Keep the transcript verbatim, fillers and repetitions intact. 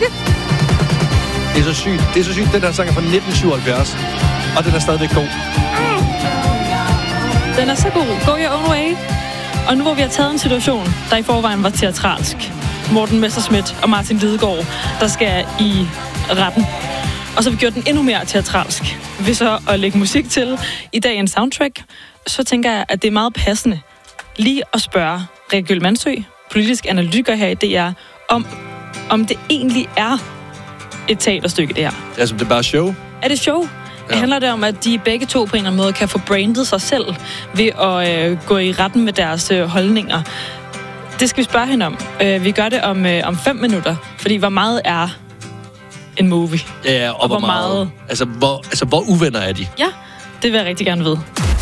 Okay. Det er så sygt. Det er så sygt. Den her sang er fra nitten syvoghalvfjerds. Og den er stadigvæk god. Den er så god. Go your own way. Og nu hvor vi har taget en situation, der i forvejen var teatralsk. Morten Messerschmidt og Martin Lidegaard, der skal i retten. Og så har vi gjort den endnu mere teatralsk. Ved så at lægge musik til i dagens soundtrack, så tænker jeg, at det er meget passende lige at spørge Rikke Gyld Mandsø, politisk analytiker her i D R, om, om det egentlig er et teaterstykke, det her. Altså, det er bare show. Er det show? Ja. Handler det om, at de begge to på en eller anden måde kan få brandet sig selv ved at øh, gå i retten med deres øh, holdninger? Det skal vi spørge hende om. Øh, vi gør det om, øh, om fem minutter, fordi hvor meget er en movie? Ja, og, og hvor, hvor meget... meget... Altså, hvor, altså, hvor uvenner er de? Ja, det vil jeg rigtig gerne vide.